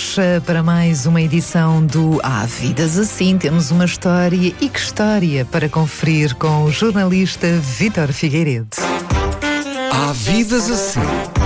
Bem-vindos para mais uma edição do Há Vidas Assim. Temos uma história, e que história, para conferir com o jornalista Vítor Figueiredo. Há Vidas Assim.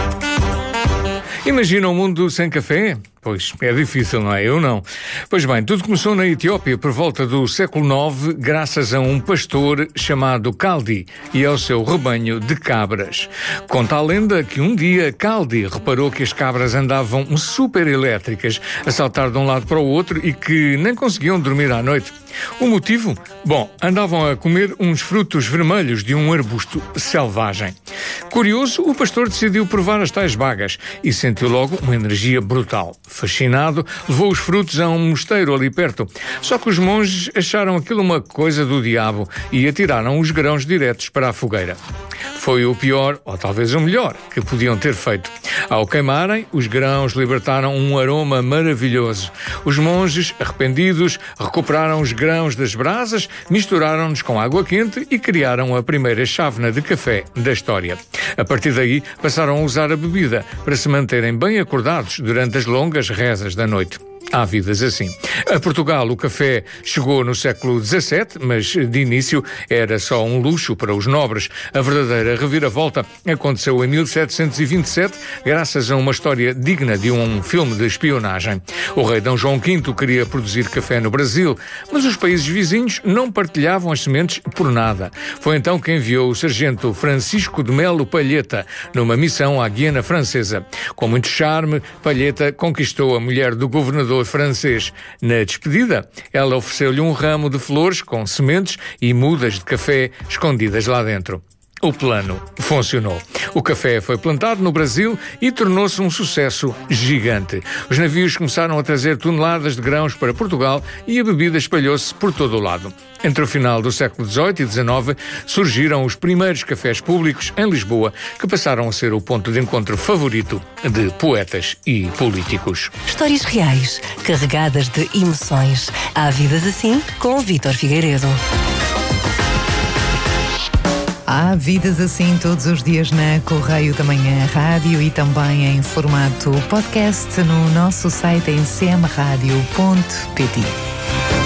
Imagina um mundo sem café? Pois, é difícil, não é? Eu não. Pois bem, tudo começou na Etiópia por volta do século IX, graças a um pastor chamado Kaldi e ao seu rebanho de cabras. Conta a lenda que um dia Kaldi reparou que as cabras andavam super elétricas, a saltar de um lado para o outro e que nem conseguiam dormir à noite. O motivo? Bom, andavam a comer uns frutos vermelhos de um arbusto selvagem. Curioso, o pastor decidiu provar as tais bagas e sentiu logo uma energia brutal. Fascinado, levou os frutos a um mosteiro ali perto. Só que os monges acharam aquilo uma coisa do diabo e atiraram os grãos diretos para a fogueira. Foi o pior, ou talvez o melhor, que podiam ter feito. Ao queimarem, os grãos libertaram um aroma maravilhoso. Os monges, arrependidos, recuperaram os grãos das brasas, misturaram-nos com água quente e criaram a primeira chávena de café da história. A partir daí, passaram a usar a bebida para se manterem bem acordados durante as longas rezas da noite. Há vidas assim. A Portugal, o café chegou no século XVII, mas de início era só um luxo para os nobres. A verdadeira reviravolta aconteceu em 1727, graças a uma história digna de um filme de espionagem. O rei D. João V queria produzir café no Brasil, mas os países vizinhos não partilhavam as sementes por nada. Foi então que enviou o sargento Francisco de Melo Palheta numa missão à Guiana Francesa. Com muito charme, Palheta conquistou a mulher do governador francês. Na despedida, ela ofereceu-lhe um ramo de flores com sementes e mudas de café escondidas lá dentro. O plano funcionou. O café foi plantado no Brasil e tornou-se um sucesso gigante. Os navios começaram a trazer toneladas de grãos para Portugal e a bebida espalhou-se por todo o lado. Entre o final do século XVIII e XIX, surgiram os primeiros cafés públicos em Lisboa, que passaram a ser o ponto de encontro favorito de poetas e políticos. Histórias reais, carregadas de emoções. Há Vidas Assim, com Vítor Figueiredo. Há Vidas Assim todos os dias na Correio da Manhã Rádio e também em formato podcast no nosso site em cmradio.pt.